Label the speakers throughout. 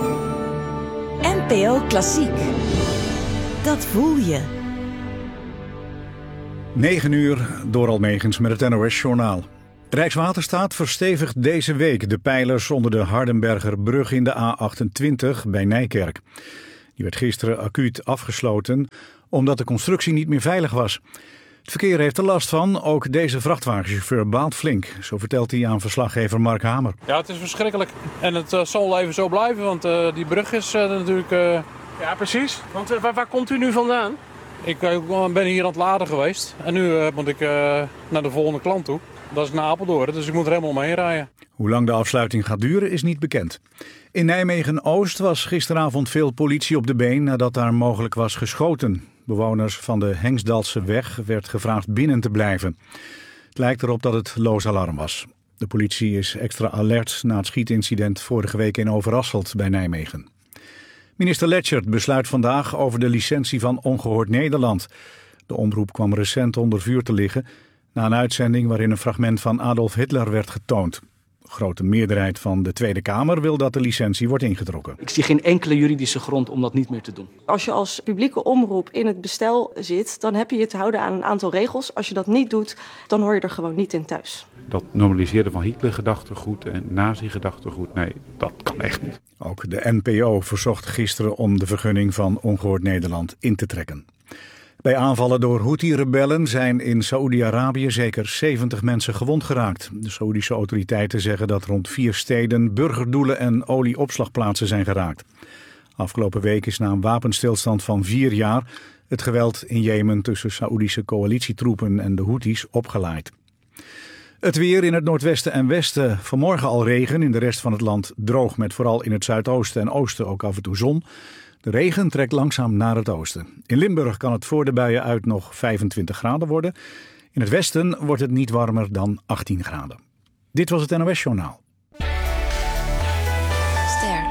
Speaker 1: NPO Klassiek. Dat voel je.
Speaker 2: 9 uur, Doral Megens met het NOS-journaal. Rijkswaterstaat verstevigt deze week de pijlers onder de Hardenbergerbrug in de A28 bij Nijkerk. Die werd gisteren acuut afgesloten omdat de constructie niet meer veilig was. Het verkeer heeft er last van, ook deze vrachtwagenchauffeur baalt flink. Zo vertelt hij aan verslaggever Mark Hamer.
Speaker 3: Ja, het is verschrikkelijk. En het zal even zo blijven, want die brug is natuurlijk...
Speaker 4: Ja, precies. Want waar komt u nu vandaan?
Speaker 3: Ik ben hier aan het laden geweest en nu moet ik naar de volgende klant toe. Dat is naar Apeldoorn, dus ik moet er helemaal omheen rijden.
Speaker 2: Hoe lang de afsluiting gaat duren is niet bekend. In Nijmegen-Oost was gisteravond veel politie op de been nadat daar mogelijk was geschoten. Bewoners van de Hengsdalse weg werd gevraagd binnen te blijven. Het lijkt erop dat het loos alarm was. De politie is extra alert na het schietincident vorige week in Overasselt bij Nijmegen. Minister Lechtert besluit vandaag over de licentie van Ongehoord Nederland. De omroep kwam recent onder vuur te liggen na een uitzending waarin een fragment van Adolf Hitler werd getoond. De grote meerderheid van de Tweede Kamer wil dat de licentie wordt ingetrokken.
Speaker 5: Ik zie geen enkele juridische grond om dat niet meer te doen.
Speaker 6: Als je als publieke omroep in het bestel zit, dan heb je je te houden aan een aantal regels. Als je dat niet doet, dan hoor je er gewoon niet in thuis.
Speaker 7: Dat normaliseren van Hitler-gedachtegoed en nazi-gedachtegoed, nee, dat kan echt niet.
Speaker 2: Ook de NPO verzocht gisteren om de vergunning van Ongehoord Nederland in te trekken. Bij aanvallen door Houthi-rebellen zijn in Saoedi-Arabië zeker 70 mensen gewond geraakt. De Saoedische autoriteiten zeggen dat rond 4 steden burgerdoelen en olieopslagplaatsen zijn geraakt. Afgelopen week is na een wapenstilstand van 4 jaar het geweld in Jemen tussen Saoedische coalitietroepen en de Houthis opgeleid. Het weer in het noordwesten en westen. Vanmorgen al regen, in de rest van het land droog met vooral in het zuidoosten en oosten ook af en toe zon. De regen trekt langzaam naar het oosten. In Limburg kan het voor de buien uit nog 25 graden worden. In het westen wordt het niet warmer dan 18 graden. Dit was het NOS-journaal.
Speaker 1: Ster.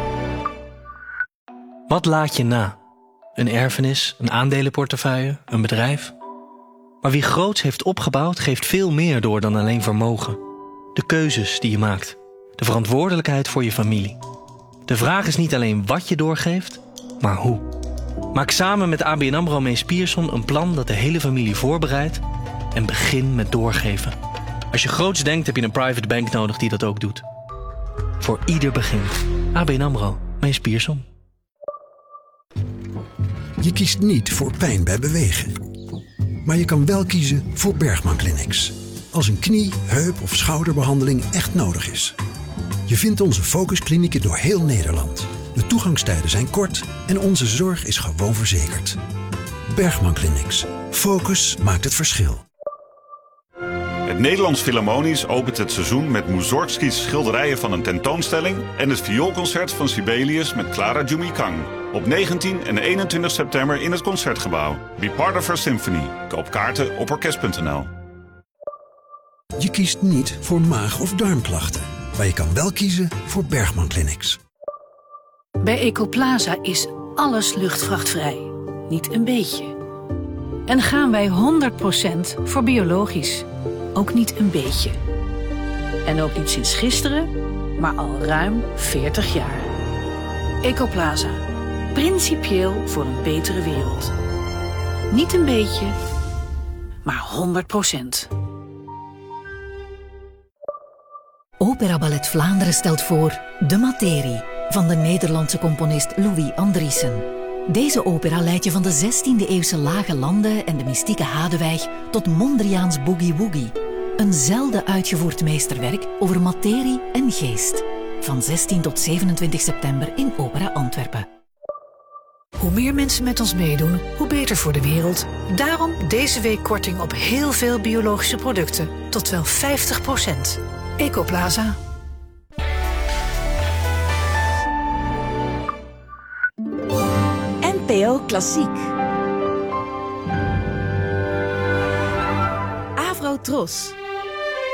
Speaker 8: Wat laat je na? Een erfenis, een aandelenportefeuille, een bedrijf? Maar wie groots heeft opgebouwd, geeft veel meer door dan alleen vermogen. De keuzes die je maakt. De verantwoordelijkheid voor je familie. De vraag is niet alleen wat je doorgeeft, maar hoe. Maak samen met ABN AMRO Mees Pierson een plan dat de hele familie voorbereidt en begin met doorgeven. Als je groots denkt, heb je een private bank nodig die dat ook doet. Voor ieder begin. ABN AMRO Mees Pierson.
Speaker 9: Je kiest niet voor pijn bij bewegen. Maar je kan wel kiezen voor Bergman Clinics. Als een knie, heup of schouderbehandeling echt nodig is. Je vindt onze focusklinieken door heel Nederland. De toegangstijden zijn kort en onze zorg is gewoon verzekerd. Bergman Clinics. Focus maakt het verschil.
Speaker 10: Het Nederlands Philharmonisch opent het seizoen met Mussorgskis schilderijen van een tentoonstelling en het vioolconcert van Sibelius met Clara Jumikang. Op 19 en 21 september in het Concertgebouw. Be part of our symphony. Koop kaarten op orkest.nl.
Speaker 9: Je kiest niet voor maag- of darmklachten. Maar je kan wel kiezen voor Bergman Clinics.
Speaker 11: Bij Ecoplaza is alles luchtvrachtvrij. Niet een beetje. En gaan wij 100% voor biologisch. Ook niet een beetje. En ook niet sinds gisteren, maar al ruim 40 jaar. Ecoplaza. Principieel voor een betere wereld. Niet een beetje, maar 100%.
Speaker 12: Opera Ballet Vlaanderen stelt voor De Materie van de Nederlandse componist Louis Andriessen. Deze opera leidt je van de 16e-eeuwse lage landen en de mystieke Hadewijk tot Mondriaans Boogie Woogie. Een zelden uitgevoerd meesterwerk over materie en geest. Van 16 tot 27 september in Opera Antwerpen.
Speaker 11: Hoe meer mensen met ons meedoen, hoe beter voor de wereld. Daarom deze week korting op heel veel biologische producten. Tot wel 50%. Ecoplaza.
Speaker 1: NPO Klassiek. Avro Tros.